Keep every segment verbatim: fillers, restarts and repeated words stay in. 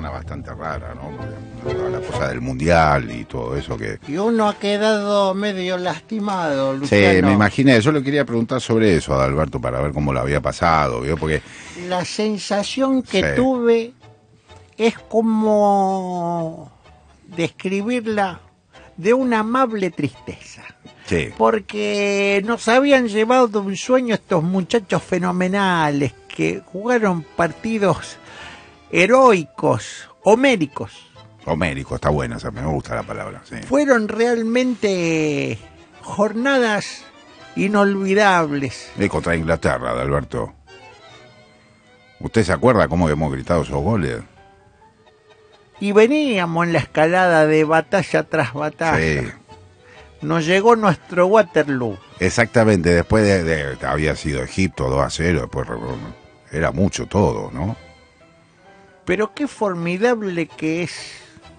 semana bastante rara, ¿no? Porque la cosa del mundial y todo eso que... Y uno ha quedado medio lastimado, Luciano. Sí, me imaginé. Yo le quería preguntar sobre eso a Adalberto para ver cómo lo había pasado, ¿vio? Porque... La sensación que Sí. tuve es como describirla de una amable tristeza. Sí. Porque nos habían llevado de un sueño estos muchachos fenomenales que jugaron partidos heroicos, homéricos. Homérico, está buena esa, me gusta la palabra. Sí. Fueron realmente jornadas inolvidables. Y contra Inglaterra, Adalberto. ¿Usted se acuerda cómo hemos gritado esos goles? Y veníamos en la escalada de batalla tras batalla. Sí. Nos llegó nuestro Waterloo. Exactamente, después de, de había sido Egipto dos a cero, después era mucho todo, ¿no? Pero qué formidable que es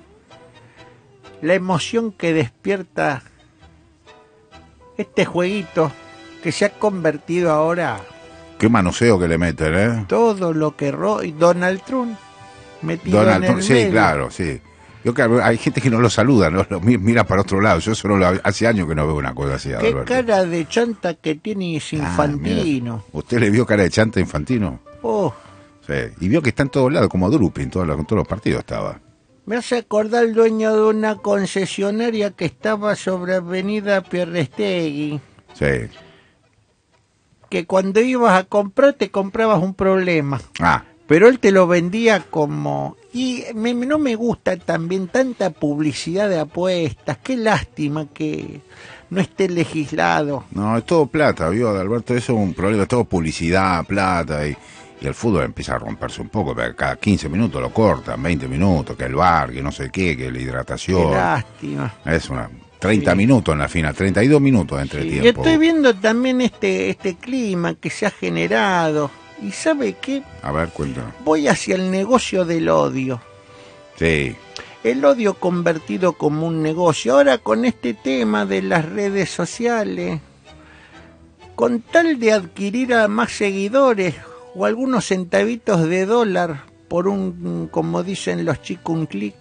la emoción que despierta este jueguito que se ha convertido ahora Qué manoseo que le meten, ¿eh? todo lo que ro y Donald Trump metido Donald en el Trump, sí, medio. claro, sí. Yo que hay gente que no lo saluda, no lo mi- mira para otro lado. Yo solo lo, hace años que no veo una cosa así, Qué Adalberto. cara de chanta que tiene ese Ah, Infantino. mira. ¿Usted le vio cara de chanta a Infantino? Oh, Sí. Y vio que está en todos lados, como Drupi, en todos los, en todos los partidos estaba. me hace acordar el dueño de una concesionaria que estaba sobre Avenida Pierrestegui, Sí. que cuando ibas a comprar te comprabas un problema. Ah, Pero él te lo vendía como... Y me- no me gusta también tanta publicidad de apuestas. Qué lástima que no esté legislado. no, es todo plata, vio, Adalberto, eso es un problema, es todo publicidad, plata, y, y el fútbol empieza a romperse un poco, porque cada quince minutos lo cortan, veinte minutos, que el bar, que no sé qué, que la Qué hidratación. lástima. Es una... treinta Sí. minutos en la final, treinta y dos minutos entre Sí, y tiempo. estoy viendo también este, este clima que se ha generado. ¿Y sabe qué? A ver, cuéntanos. Voy hacia el negocio del odio. Sí, El odio convertido como un negocio. Ahora con este tema de las redes sociales, con tal de adquirir a más seguidores o algunos centavitos de dólar por un, como dicen los chicos, un clic,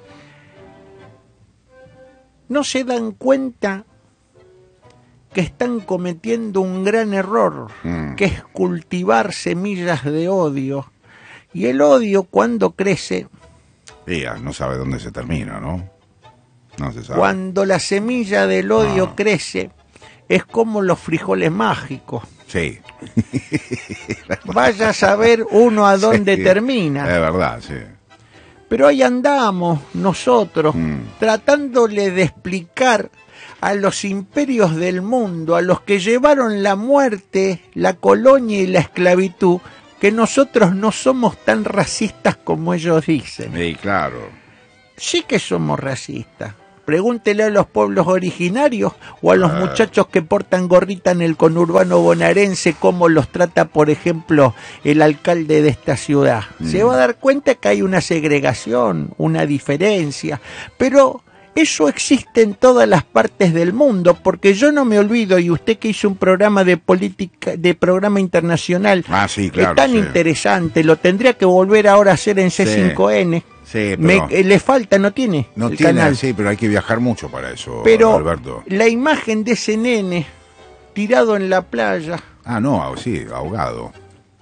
no se dan cuenta que están cometiendo un gran error, Mm. que es cultivar semillas de odio. Y el odio, cuando crece, sí, ah, no sabe dónde se termina, ¿no? No se sabe. cuando la semilla del odio Ah. crece, es como los frijoles mágicos. Sí. Vaya a saber uno a dónde Sí, termina. Es verdad, sí. Pero ahí andamos nosotros, Mm. tratándole de explicar a los imperios del mundo, a los que llevaron la muerte, la colonia y la esclavitud, que nosotros no somos tan racistas como ellos dicen. Sí, claro. Sí que somos racistas. Pregúntele a los pueblos originarios o a los Ah. muchachos que portan gorrita en el conurbano bonaerense cómo los trata, por ejemplo, el alcalde de esta ciudad. Mm. Se va a dar cuenta que hay una segregación, una diferencia, pero eso existe en todas las partes del mundo, porque yo no me olvido, y usted que hizo un programa de política, de programa internacional, Ah, sí, claro. es tan sí. interesante, lo tendría que volver ahora a hacer en C cinco N. Sí, pero... Me- eh, le falta, no tiene no el tiene, canal. sí, pero hay que viajar mucho para eso, Pero Alberto. la imagen de ese nene tirado en la playa, Ah, no, ah, sí, ahogado.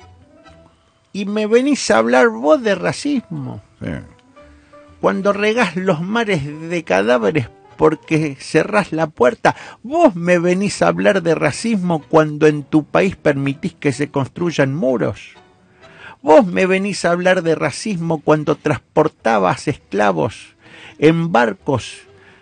y me venís a hablar vos de racismo, Sí. cuando regás los mares de cadáveres porque cerrás la puerta, vos me venís a hablar de racismo cuando en tu país permitís que se construyan muros. Vos me venís a hablar de racismo cuando transportabas esclavos en barcos,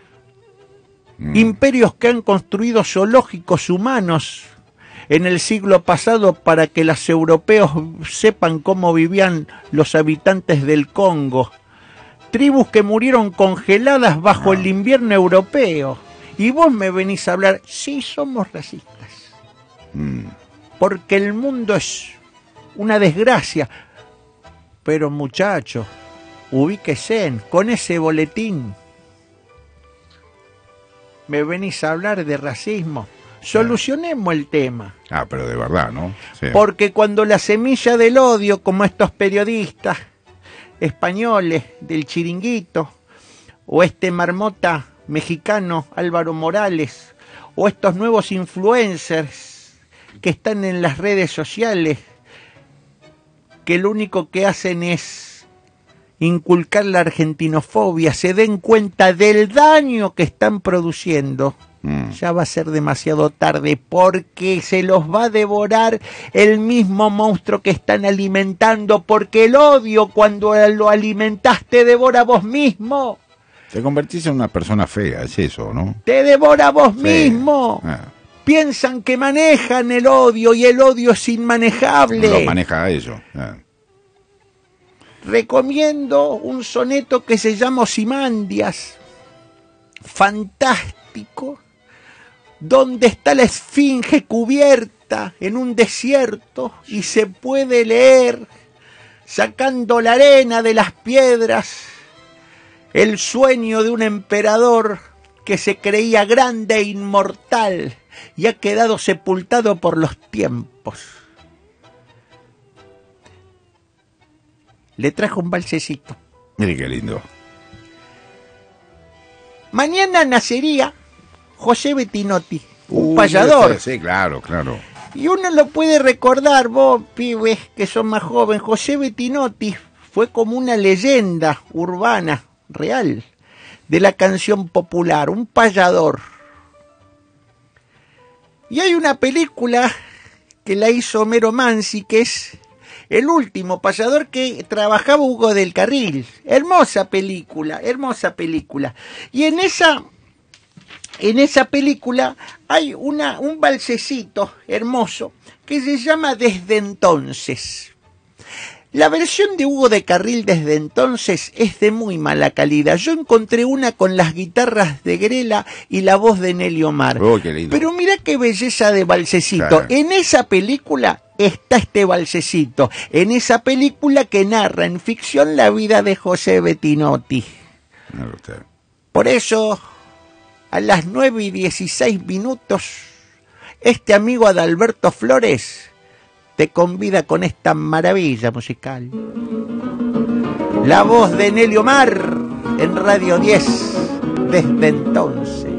Mm. imperios que han construido zoológicos humanos en el siglo pasado para que los europeos sepan cómo vivían los habitantes del Congo. Tribus que murieron congeladas bajo Ah. el invierno europeo. Y vos me venís a hablar, sí, somos racistas, Mm. porque el mundo es una desgracia. Pero muchachos, ubíquese con ese boletín. Me venís a hablar de racismo. Solucionemos el tema. Ah, pero de verdad, ¿no? Sí. Porque cuando la semilla del odio, como estos periodistas, españoles del Chiringuito, o este marmota mexicano Álvaro Morales, o estos nuevos influencers que están en las redes sociales, que lo único que hacen es inculcar la argentinofobia, se den cuenta del daño que están produciendo, mm. ya va a ser demasiado tarde, porque se los va a devorar el mismo monstruo que están alimentando, porque el odio, cuando lo alimentás, te devora vos mismo. Te convertís en una persona fea, es eso, ¿no? Te devora vos sí. mismo. Ah. Piensan que manejan el odio y el odio es inmanejable. Lo maneja ellos. Ah. Recomiendo un soneto que se llama Ozymandias, fantástico, donde está la esfinge cubierta en un desierto y se puede leer, sacando la arena de las piedras, el sueño de un emperador que se creía grande e inmortal y ha quedado sepultado por los tiempos. Le trajo un balsecito. Mire qué lindo. Mañana nacería José Bettinotti, un uh, payador. Sí, claro, claro. Y uno lo puede recordar, vos, pibes, que son más jóvenes. José Bettinotti fue como una leyenda urbana, real, de la canción popular, un payador. Y hay una película que la hizo Homero Mansi, que es El último payador, que trabajaba Hugo del Carril. Hermosa película, hermosa película. Y en esa, en esa película hay una, un balsecito hermoso que se llama Desde entonces. La versión de Hugo de Carril Desde entonces es de muy mala calidad. Yo encontré una con las guitarras de Grela y la voz de Nelly Omar. Oh, qué lindo. Pero mira qué belleza de balsecito. Claro. En esa película está este balsecito. En esa película que narra en ficción la vida de José Bettinotti. Por eso, a las nueve y dieciséis minutos, este amigo Adalberto Flores te convida con esta maravilla musical. La voz de Nelly Omar en Radio diez, Desde entonces.